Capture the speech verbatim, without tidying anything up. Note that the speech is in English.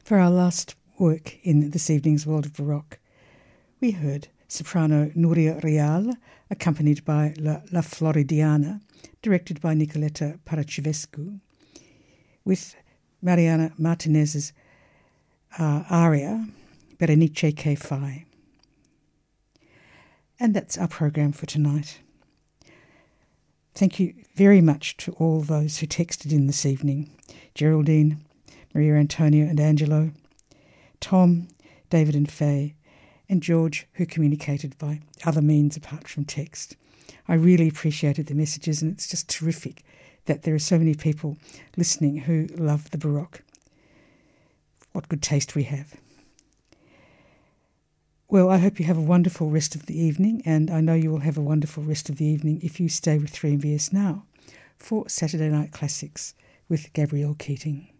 For our last work in this evening's World of Baroque, we heard soprano Nuria Real, accompanied by La, La Floridiana, directed by Nicoletta Paracivescu, with Mariana Martinez's uh, aria, Berenice che fai. And that's our program for tonight. Thank you very much to all those who texted in this evening. Geraldine, Maria Antonia and Angelo, Tom, David and Faye, and George, who communicated by other means apart from text. I really appreciated the messages, and it's just terrific that there are so many people listening who love the Baroque. What good taste we have. Well, I hope you have a wonderful rest of the evening, and I know you will have a wonderful rest of the evening if you stay with three M B S now for Saturday Night Classics with Gabrielle Keating.